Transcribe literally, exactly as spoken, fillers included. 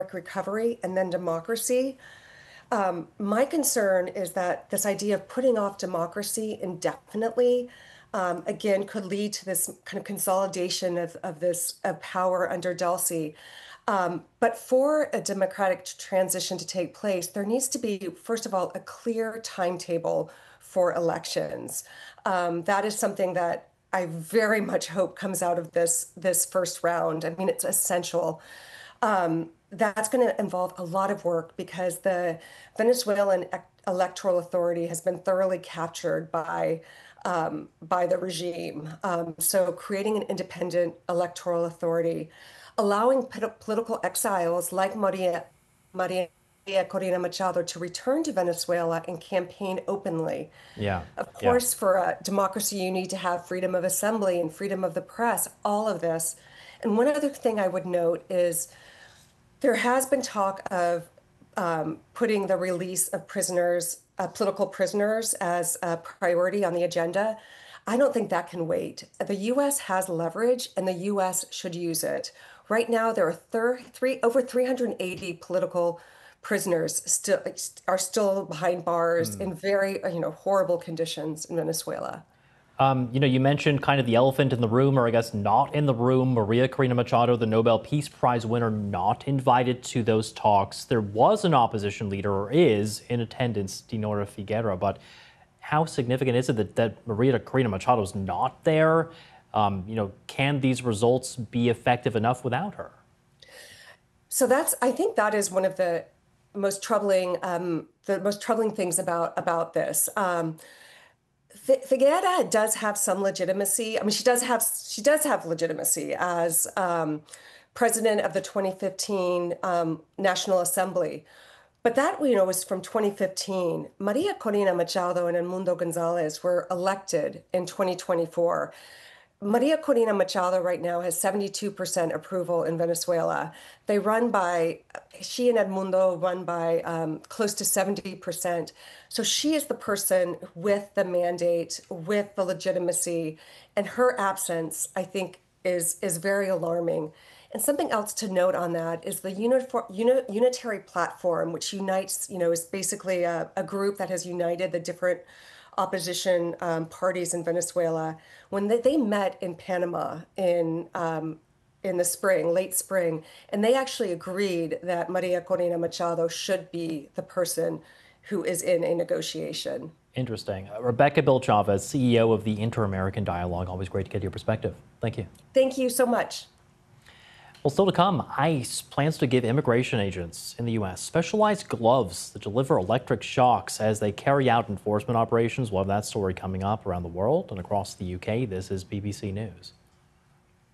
recovery and then democracy. Um, my concern is that this idea of putting off democracy indefinitely, um, again, could lead to this kind of consolidation of, of this of power under Delcy. Um, but for a democratic transition to take place, there needs to be, first of all, a clear timetable for elections. Um, that is something that I very much hope comes out of this this first round. I mean, it's essential. Um, that's going to involve a lot of work because the Venezuelan ec- electoral authority has been thoroughly captured by um, by the regime. Um, so creating an independent electoral authority, allowing pol- political exiles like Maria Maria Corina Machado to return to Venezuela and campaign openly. Yeah, Of yeah. course, for a democracy, you need to have freedom of assembly and freedom of the press, all of this. And one other thing I would note is there has been talk of um, putting the release of prisoners, uh, political prisoners, as a priority on the agenda. I don't think that can wait. The U S has leverage, and the U S should use it. Right now, there are thir- three, over three hundred eighty political prisoners still are still behind bars Hmm. in very, uh, you know, horrible conditions in Venezuela. Um, you know, you mentioned kind of the elephant in the room, or I guess not in the room. Maria Corina Machado, the Nobel Peace Prize winner, not invited to those talks. There was an opposition leader, or is, in attendance, Dinora Figuera. But how significant is it that, that Maria Corina Machado is not there? Um, you know, can these results be effective enough without her? So that's, I think that is one of the most troubling, um, the most troubling things about about this. Um, F- Figueira does have some legitimacy. I mean, she does have she does have legitimacy as um, president of the twenty fifteen um, National Assembly. But that, you know, was from twenty fifteen. Maria Corina Machado and Edmundo Gonzalez were elected in twenty twenty-four. Maria Corina Machado right now has seventy-two percent approval in Venezuela. They run by, she and Edmundo run by um, close to seventy percent. So she is the person with the mandate, with the legitimacy, and her absence, I think, is is very alarming. And something else to note on that is the unifor- uni- unitary platform, which unites, you know, is basically a, a group that has united the different opposition um, parties in Venezuela. When they, they met in Panama in um, in the spring, late spring, and they actually agreed that Maria Corina Machado should be the person who is in a negotiation. Interesting. Uh, Rebecca Bill Chavez, C E O of the Inter-American Dialogue. Always great to get your perspective. Thank you. Thank you so much. Well, still to come, ICE plans to give immigration agents in the U S specialized gloves that deliver electric shocks as they carry out enforcement operations. We'll have that story coming up around the world and across the U K. This is B B C News.